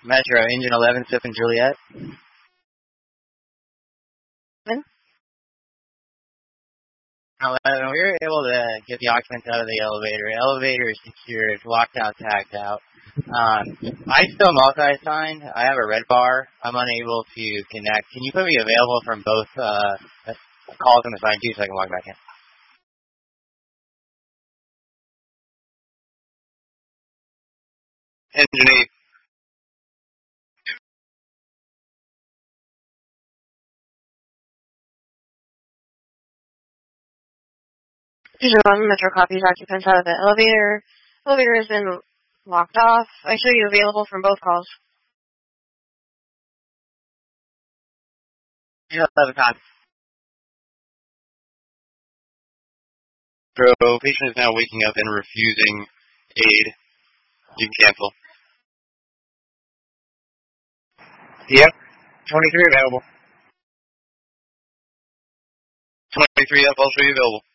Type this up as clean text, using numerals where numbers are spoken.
Metro, engine 11, Sip and Juliet. We were able to get the occupants out of the elevator. Elevator is secured, lockdown tagged out. I still multi-signed. I have a red bar. I'm unable to connect. Can you put me available from both calls on the sign too so I can log back in? Engine 8. Engine 11, Metro copies occupants out of the elevator. Elevator has been locked off. I show you available from both calls. Yeah, 11 copy. So, patient is now waking up and refusing aid. You can cancel. Yep. 23 available. 23 up, I'll show you available.